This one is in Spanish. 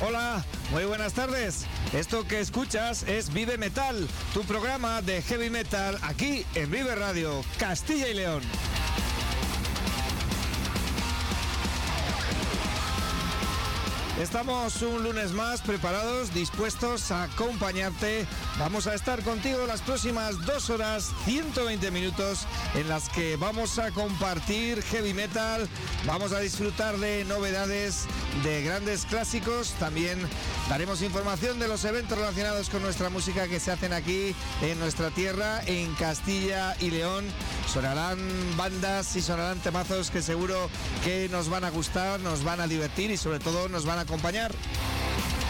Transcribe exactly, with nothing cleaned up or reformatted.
Hola, muy buenas tardes. Esto que escuchas es Vive Metal, tu programa de heavy metal aquí en Vive Radio, Castilla y León. Estamos un lunes más preparados, dispuestos a acompañarte. Vamos a estar contigo las próximas dos horas, ciento veinte minutos, en las que vamos a compartir heavy metal, vamos a disfrutar de novedades, de grandes clásicos. También daremos información de los eventos relacionados con nuestra música que se hacen aquí en nuestra tierra, en Castilla y León. Sonarán bandas y sonarán temazos que seguro que nos van a gustar, nos van a divertir y sobre todo nos van a acompañar.